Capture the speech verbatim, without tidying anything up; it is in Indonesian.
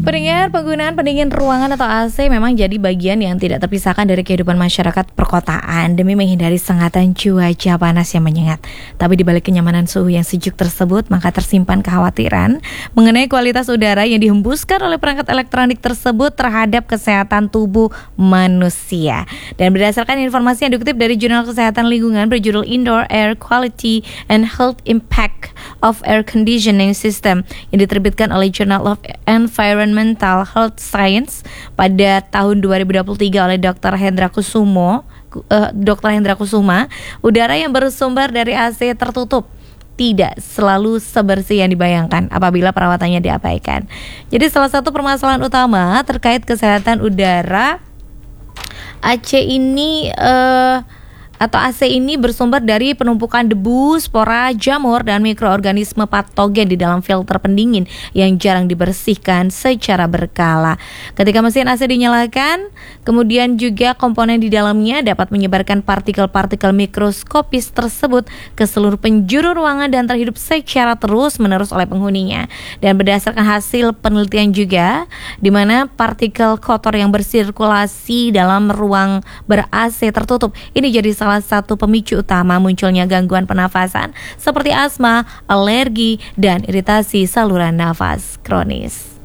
Pendengar, penggunaan pendingin ruangan atau A C memang jadi bagian yang tidak terpisahkan dari kehidupan masyarakat perkotaan demi menghindari sengatan cuaca panas yang menyengat. Tapi di balik kenyamanan suhu yang sejuk tersebut, maka tersimpan kekhawatiran mengenai kualitas udara yang dihembuskan oleh perangkat elektronik tersebut terhadap kesehatan tubuh manusia. Dan berdasarkan informasi yang dikutip dari Jurnal Kesehatan Lingkungan berjudul Indoor Air Quality and Health Impact of Air Conditioning System yang diterbitkan oleh Journal of Environmental Mental Health Science pada tahun dua ribu dua puluh tiga oleh dokter Hendra Kusumo, uh, dokter Hendra Kusuma, udara yang bersumber dari A C tertutup tidak selalu sebersih yang dibayangkan apabila perawatannya diabaikan. Jadi salah satu permasalahan utama terkait kesehatan udara A C ini uh, atau A C ini bersumber dari penumpukan debu, spora, jamur, dan mikroorganisme patogen di dalam filter pendingin yang jarang dibersihkan secara berkala. Ketika mesin A C dinyalakan, kemudian juga komponen di dalamnya dapat menyebarkan partikel-partikel mikroskopis tersebut ke seluruh penjuru ruangan dan terhidup secara terus-menerus oleh penghuninya. Dan berdasarkan hasil penelitian juga, di mana partikel kotor yang bersirkulasi dalam ruang ber-A C tertutup ini jadi salah Salah satu pemicu utama munculnya gangguan pernafasan seperti asma, alergi, dan iritasi saluran nafas kronis.